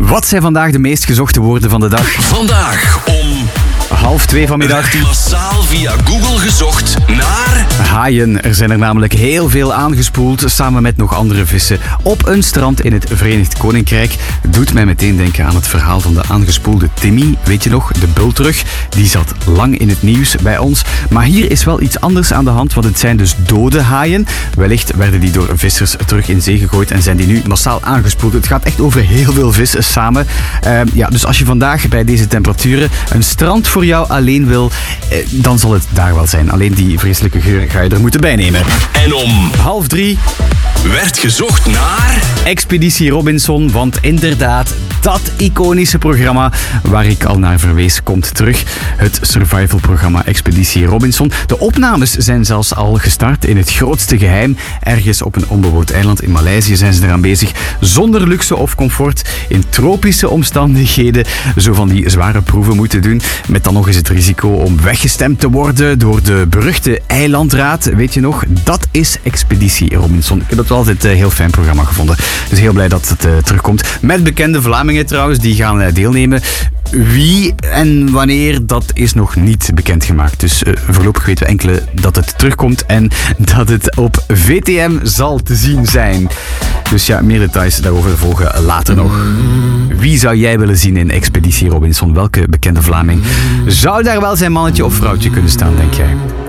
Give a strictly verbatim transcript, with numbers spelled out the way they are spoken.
Wat zijn vandaag de meest gezochte woorden van de dag? Vandaag om Half twee vanmiddag. werd massaal via Google gezocht naar... Haaien. Er zijn er namelijk heel veel aangespoeld, samen met nog andere vissen, op een strand in het Verenigd Koninkrijk. Doet mij meteen denken aan het verhaal van de aangespoelde Timmy. Weet je nog, de bultrug. Die zat lang in het nieuws bij ons. Maar hier is wel iets anders aan de hand, want het zijn dus dode haaien. Wellicht werden die door vissers terug in zee gegooid en zijn die nu massaal aangespoeld. Het gaat echt over heel veel vissen samen. Uh, ja, dus als je vandaag bij deze temperaturen een strand voor jou alleen wil, uh, dan zal het daar wel zijn. Alleen die vreselijke geur ga je er moeten bijnemen. En om Half drie werd gezocht naar... Expeditie Robinson, want inderdaad, dat iconische programma waar ik al naar verwees, komt terug. Het survival-programma Expeditie Robinson. De opnames zijn zelfs al gestart in het grootste geheim. Ergens op een onbewoond eiland in Maleisië zijn ze eraan bezig. Zonder luxe of comfort, in tropische omstandigheden. Zo van die zware proeven moeten doen. Met dan nog eens het risico om weggestemd te worden door de beruchte eilandraad. Weet je nog? Dat is Expeditie Robinson. Ik heb dat wel altijd een heel fijn programma gevonden. Dus heel blij dat het uh, terugkomt. Met bekende Vlamingen trouwens, die gaan uh, deelnemen. Wie en wanneer, dat is nog niet bekendgemaakt. Dus uh, voorlopig weten we enkele dat het terugkomt en dat het op V T M zal te zien zijn. Dus ja, meer details daarover volgen later nog. Wie zou jij willen zien in Expeditie Robinson? Welke bekende Vlaming zou daar wel zijn mannetje of vrouwtje kunnen staan, denk jij?